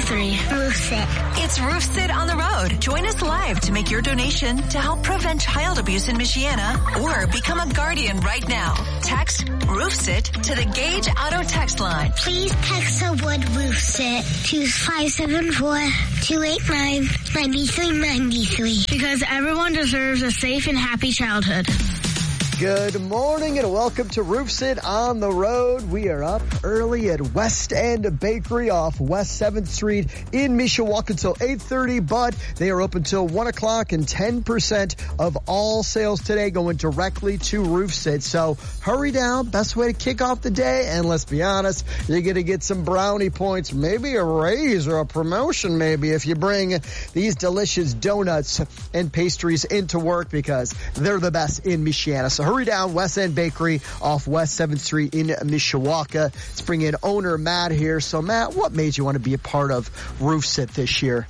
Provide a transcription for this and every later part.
93. RoofSit. It's RoofSit on the road. Join us live to make your donation to help prevent child abuse in Michiana or become a guardian right now. Text RoofSit to the Gage Auto text line. Please text the word RoofSit to 574-289-9393 because everyone deserves a safe and happy childhood. Good morning and welcome to RoofSit on the road. We are up early at West End Bakery off West 7th Street in Mishawaka until 8:30, but they are open till 1 o'clock and 10% of all sales today going directly to RoofSit. So hurry down. Best way to kick off the day. And let's be honest, you're going to get some brownie points, maybe a raise or a promotion maybe if you bring these delicious donuts and pastries into work because they're the best in Michiana. So hurry down, West End Bakery off West 7th Street in Mishawaka. Let's bring in owner Matt here. So Matt, what made you want to be a part of RoofSit this year?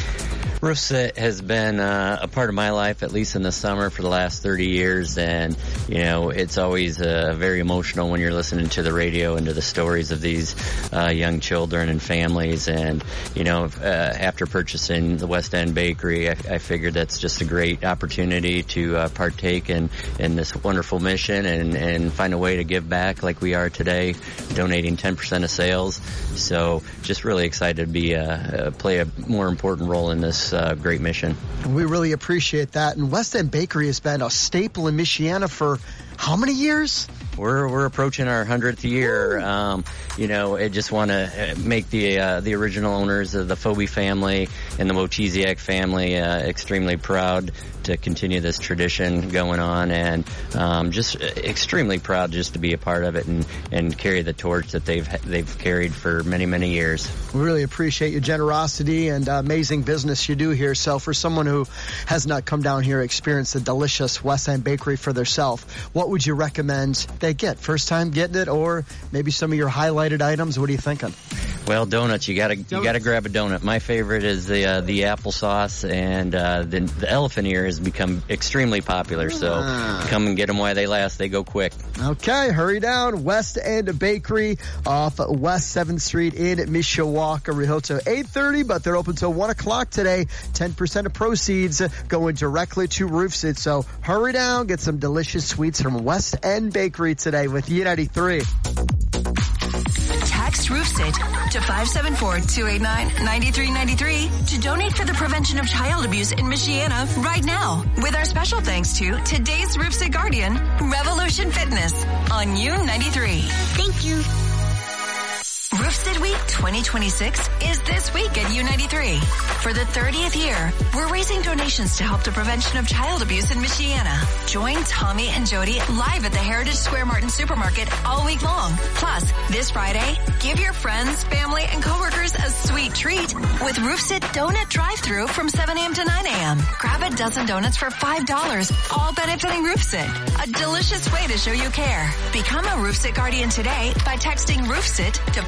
RoofSit has been a part of my life, at least in the summer, for the last 30 years. And, you know, it's always very emotional when you're listening to the radio and to the stories of these young children and families. And, you know, after purchasing the West End Bakery, I figured that's just a great opportunity to partake in this wonderful mission and find a way to give back like we are today, donating 10% of sales. So just really excited to be play a more important role in this great mission. We really appreciate that. And West End Bakery has been a staple in Michiana for how many years? We're approaching our 100th year. You know, I just want to make the original owners of the Phoebe family and the Wojciak family extremely proud to continue this tradition going on, and just extremely proud just to be a part of it and carry the torch that they've carried for many years. We really appreciate your generosity and amazing business you do here. So for someone who has not come down here, experience the delicious West End Bakery for themselves, what would you recommend they get? First time getting it, or maybe some of your highlighted items? What are you thinking? Well, donuts. You gotta grab a donut. My favorite is the applesauce, and the elephant ear has become extremely popular. So come and get them while they last. They go quick. Okay, hurry down. West End Bakery off West 7th Street in Mishawaka. We're till 8:30, but they're open till 1 o'clock today. 10% of proceeds going directly to RoofSit. So hurry down, get some delicious sweets from West End Bakery today with U93. Text RoofSit to 574-289-9393 to donate for the prevention of child abuse in Michiana right now. With our special thanks to today's RoofSit Guardian, Revolution Fitness on U93. Thank you. RoofSit Week 2026 is this week at U93. For the 30th year, we're raising donations to help the prevention of child abuse in Michiana. Join Tommy and Jody live at the Heritage Square Martin Supermarket all week long. Plus, this Friday, give your friends, family, and coworkers a sweet treat with RoofSit Donut Drive-Thru from 7 a.m. to 9 a.m. Grab a dozen donuts for $5, all benefiting RoofSit. A delicious way to show you care. Become a RoofSit Guardian today by texting RoofSit to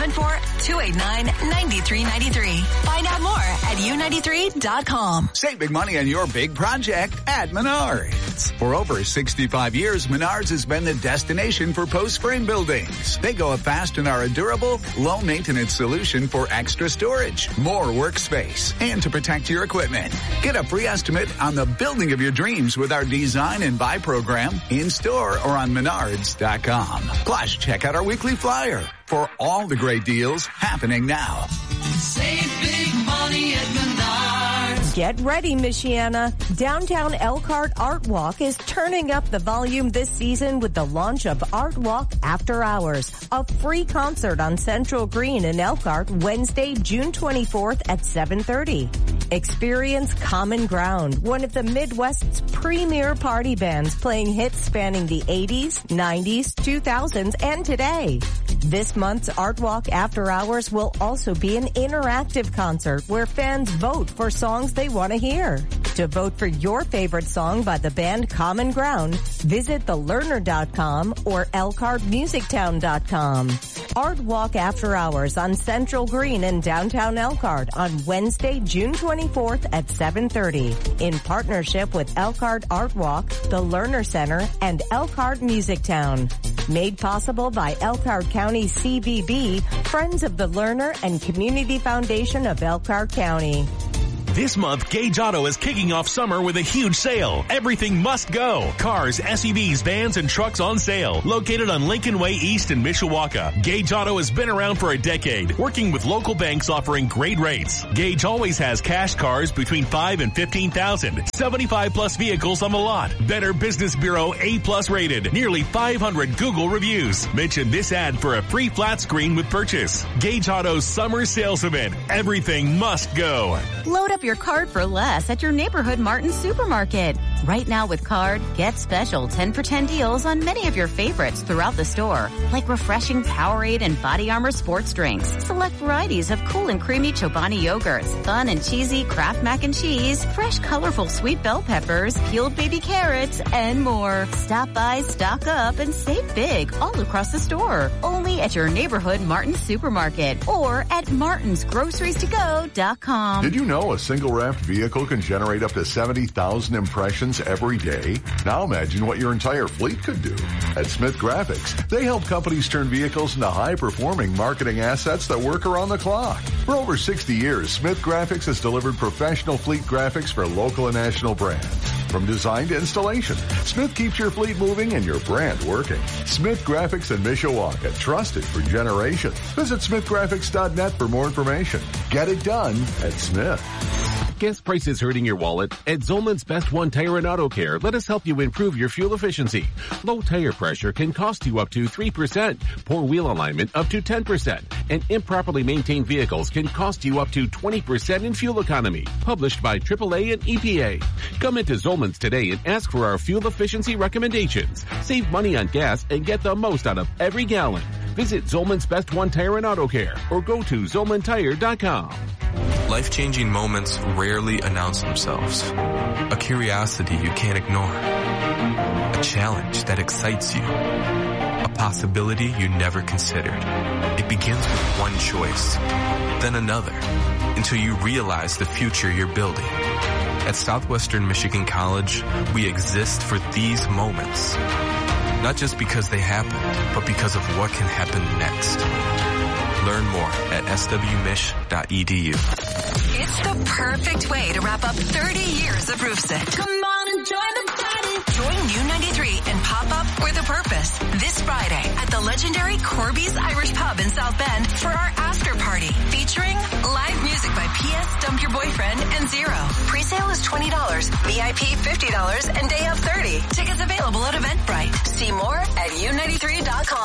574-289-9393. Find out more at u93.com. Save big money on your big project at Menards. For over 65 years, Menards has been the destination for post-frame buildings. They go up fast and are a durable, low-maintenance solution for extra storage, more workspace, and to protect your equipment. Get a free estimate on the building of your dreams with our Design and Buy program in-store or on Menards.com. Plus, check out our weekly flyer for all the great deals happening now. Save big money at Menards. Get ready, Michiana. Downtown Elkhart Art Walk is turning up the volume this season with the launch of Art Walk After Hours, a free concert on Central Green in Elkhart Wednesday, June 24th at 7:30. Experience Common Ground, one of the Midwest's premier party bands playing hits spanning the 80s, 90s, 2000s, and today. This month's Art Walk After Hours will also be an interactive concert where fans vote for songs they want to hear. To vote for your favorite song by the band Common Ground, visit thelearner.com or elkhartmusictown.com. Art Walk After Hours on Central Green in downtown Elkhart on Wednesday, June 24th at 7:30 in partnership with Elkhart Art Walk, the Lerner Center, and Elkhart Music Town. Made possible by Elkhart County CVB, Friends of the Learner, and Community Foundation of Elkhart County. This month, Gage Auto is kicking off summer with a huge sale. Everything must go. Cars, SUVs, vans, and trucks on sale. Located on Lincoln Way East in Mishawaka. Gage Auto has been around for a decade, working with local banks offering great rates. Gage always has cash cars between $5,000 and $15,000. 75 plus vehicles on the lot. Better Business Bureau A+ rated. Nearly 500 Google reviews. Mention this ad for a free flat screen with purchase. Gage Auto's summer sales event. Everything must go. Load up your card for less at your neighborhood Martin supermarket. Right now with card, get special 10 for 10 deals on many of your favorites throughout the store, like refreshing Powerade and Body Armor sports drinks, select varieties of cool and creamy Chobani yogurts, fun and cheesy Kraft mac and cheese, fresh colorful sweet bell peppers, peeled baby carrots, and more. Stop by, stock up, and save big all across the store. Only at your neighborhood Martin supermarket or at martinsgroceries2go.com. Did you know a single wrapped vehicle can generate up to 70,000 impressions every day? Now imagine what your entire fleet could do. At Smith Graphics, they help companies turn vehicles into high-performing marketing assets that work around the clock. For over 60 years, Smith Graphics has delivered professional fleet graphics for local and national brands. From design to installation, Smith keeps your fleet moving and your brand working. Smith Graphics in Mishawaka, trusted for generations. Visit smithgraphics.net for more information. Get it done at Smith. Gas prices hurting your wallet? At Zolman's Best One Tire and Auto Care, let us help you improve your fuel efficiency. Low tire pressure can cost you up to 3%, poor wheel alignment up to 10%, and improperly maintained vehicles can cost you up to 20% in fuel economy. Published by AAA and EPA. Come into Zolman's today and ask for our fuel efficiency recommendations. Save money on gas and get the most out of every gallon. Visit Zolman's Best One Tire and Auto Care or go to ZolmanTire.com. Life-changing moments rarely announce themselves. A curiosity you can't ignore. A challenge that excites you. A possibility you never considered. It begins with one choice, then another, until you realize the future you're building. At Southwestern Michigan College, we exist for these moments. Not just because they happened, but because of what can happen next. Learn more at swmich.edu. It's the perfect way to wrap up 30 years of Roofsit. Come on and join the party. Join U93 and pop up with a purpose this Friday at the legendary Corby's Irish Pub in South Bend for our after party featuring live music by P.S. Dump Your Boyfriend and Zero. Presale is $20, VIP $50, and day of $30. Tickets available at Eventbrite. See more at U93.com.